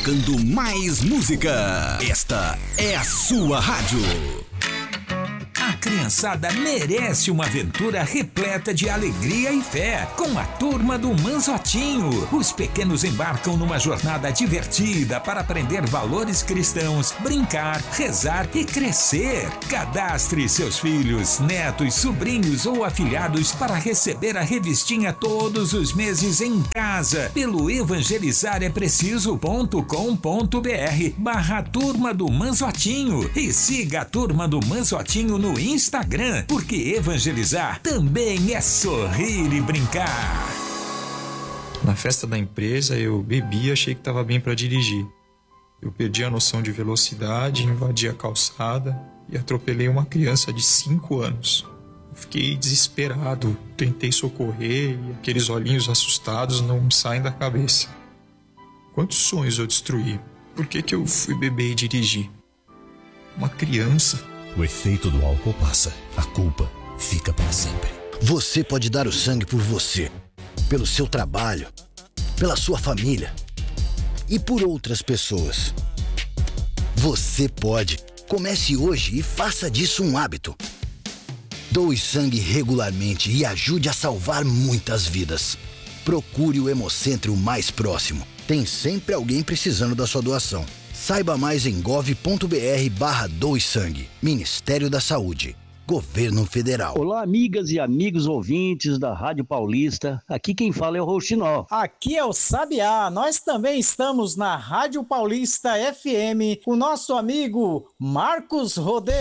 tocando mais música. Esta é a sua rádio. A criançada merece uma aventura repleta de alegria e fé com a turma do Manzotinho. Os pequenos embarcam numa jornada divertida para aprender valores cristãos, brincar, rezar e crescer. Cadastre seus filhos, netos, sobrinhos ou afilhados para receber a revistinha todos os meses em casa pelo evangelizarepreciso.com.br/Turma do Manzotinho e siga a Turma do Manzotinho no Instagram, porque evangelizar também é sorrir e brincar. Na festa da empresa eu bebi e achei que estava bem para dirigir. Eu perdi a noção de velocidade, invadi a calçada e atropelei uma criança de 5 anos. Eu fiquei desesperado, tentei socorrer e aqueles olhinhos assustados não me saem da cabeça. Quantos sonhos eu destruí? Por que eu fui beber e dirigir? Uma criança... O efeito do álcool passa, a culpa fica para sempre. Você pode dar o sangue por você, pelo seu trabalho, pela sua família e por outras pessoas. Você pode. Comece hoje e faça disso um hábito. Doe sangue regularmente e ajude a salvar muitas vidas. Procure o Hemocentro mais próximo. Tem sempre alguém precisando da sua doação. Saiba mais em gov.br/doe-sangue. Ministério da Saúde. Governo Federal. Olá, amigas e amigos ouvintes da Rádio Paulista. Aqui quem fala é o Rouxinol. Aqui é o Sabiá. Nós também estamos na Rádio Paulista FM. O nosso amigo Marcos Rodeiro.